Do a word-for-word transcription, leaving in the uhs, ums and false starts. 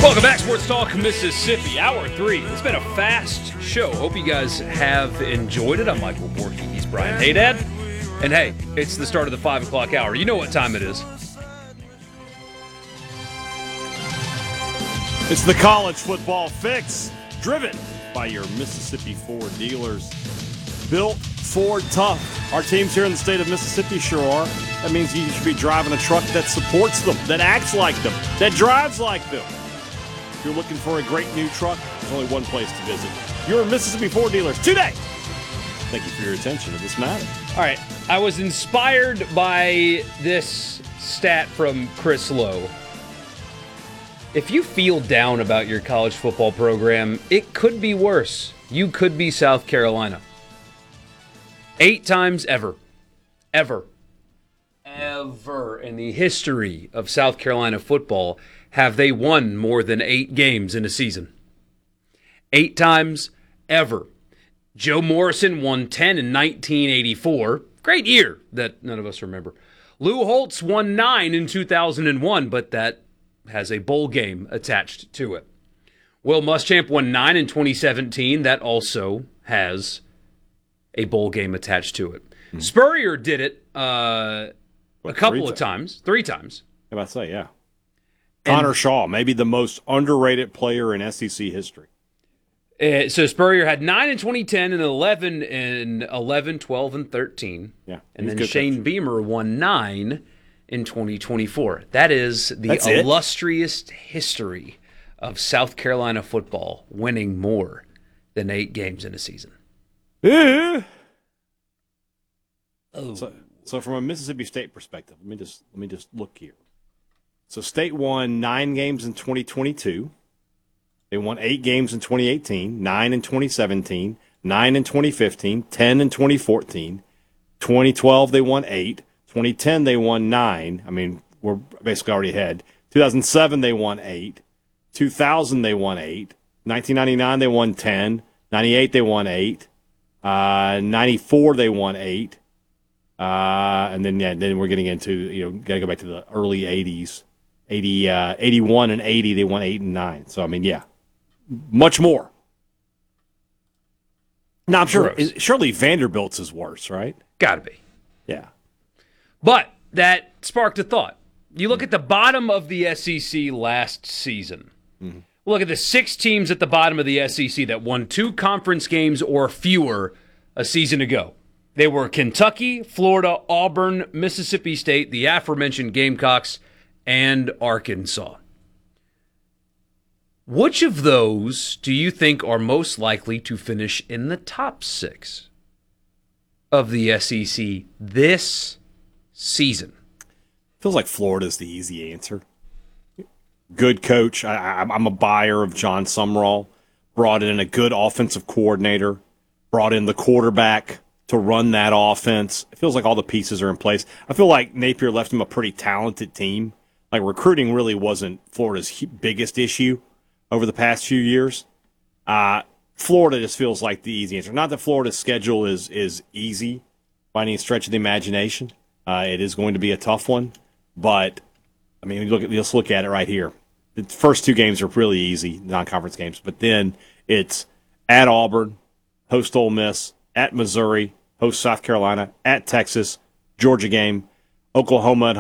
Welcome back, Sports Talk Mississippi, Hour three. It's been a fast show. Hope you guys have enjoyed it. I'm Michael Borky. He's Brian Haydad. And hey, it's the start of the five o'clock hour. You know what time it is. It's the College Football Fix, driven by your Mississippi Ford dealers. Built Ford tough. Our teams here in the state of Mississippi sure are. That means you should be driving a truck that supports them, that acts like them, that drives like them. If you're looking for a great new truck, there's only one place to visit. Your Mississippi Ford dealers today. Thank you for your attention to this matter. All right, I was inspired by this stat from Chris Lowe. If you feel down about your college football program, it could be worse. You could be South Carolina. Eight times ever. Ever. Ever in the history of South Carolina football have they won more than eight games in a season. Eight times ever. Joe Morrison won ten in nineteen eighty-four. Great year that none of us remember. Lou Holtz won nine in two thousand one, but that has a bowl game attached to it. Will Muschamp won nine in twenty seventeen. That also has a bowl game attached to it. Mm-hmm. Spurrier did it uh, what, a couple of times. Three times. I'm about to say, yeah. Connor and, Shaw, maybe the most underrated player in S E C history. Uh, so Spurrier had nine in twenty ten and eleven in eleven, twelve, and thirteen. Yeah, and then Shane coach. Beamer won nine in twenty twenty-four. That is the That's illustrious it? history of South Carolina football winning more than eight games in a season. Yeah. Oh. So, so from a Mississippi State perspective, let me just let me just look here. So State won nine games in twenty twenty-two. They won eight games in twenty eighteen, nine in twenty seventeen, nine in twenty fifteen, ten in twenty fourteen. twenty twelve, they won eight. twenty ten, they won nine. I mean, we're basically already ahead. two thousand seven, they won eight. two thousand, they won eight. nineteen ninety-nine, they won ten. ninety-eight, they won eight. Uh, ninety-four, they won eight. Uh, and then, yeah, then we're getting into, you know, got to go back to the early eighties. eighty, uh, eighty-one and eighty, they won eight and nine. So, I mean, yeah, much more. Now, I'm sure, is, surely Vanderbilt's is worse, right? Got to be. Yeah. But that sparked a thought. You look at the bottom of the S E C last season. Mm-hmm. Look at the six teams at the bottom of the S E C that won two conference games or fewer a season ago. They were Kentucky, Florida, Auburn, Mississippi State, the aforementioned Gamecocks, and Arkansas. Which of those do you think are most likely to finish in the top six of the S E C this season? Feels like Florida's the easy answer. Good coach. I, I'm a buyer of John Sumrall. Brought in a good offensive coordinator. Brought in the quarterback to run that offense. It feels like all the pieces are in place. I feel like Napier left him a pretty talented team. Like, recruiting really wasn't Florida's biggest issue over the past few years. Uh, Florida just feels like the easy answer. Not that Florida's schedule is is easy by any stretch of the imagination. Uh, it is going to be a tough one. But, I mean, look at, let's look at it right here. The first two games are really easy, non-conference games. But then it's at Auburn, host Ole Miss, at Missouri, host South Carolina, at Texas, Georgia game, Oklahoma at